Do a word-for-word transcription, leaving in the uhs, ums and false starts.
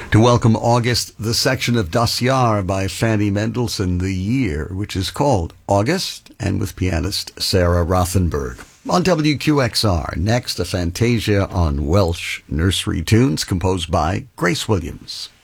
To welcome August, the section of Das Jahr by Fanny Mendelssohn, The Year, which is called August, and with pianist Sarah Rothenberg. On W Q X R, next a Fantasia on Welsh nursery tunes composed by Grace Williams.